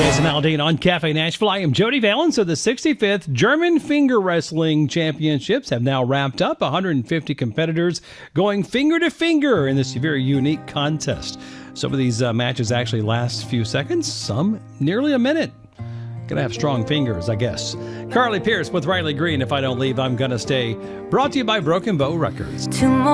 Jason Aldean on Cafe Nashville. I am Jody Valens. So the 65th German Finger Wrestling Championships have now wrapped up. 150 competitors going finger to finger in this very unique contest. Some of these matches actually last a few seconds, some nearly a minute. Gonna have strong fingers, I guess. Carly Pierce with Riley Green. If I don't leave, I'm gonna stay. Brought to you by Broken Bow Records.